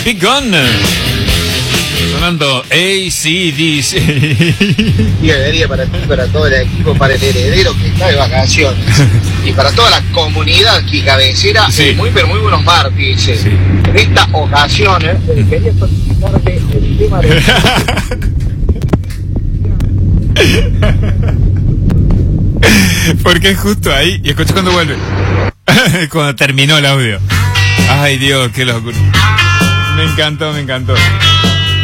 Big Gun. Sonando AC/DC. Y debería para ti, para todo el equipo, para el heredero que está de vacaciones. Y para toda la comunidad que cabecera, Sí. muy pero muy buenos martes. Sí. En esta ocasión, quería solicitarte el tema de... Porque es justo ahí. Y escucha cuando vuelve. Cuando terminó el audio. Ay, Dios, qué locura. Me encantó, me encantó.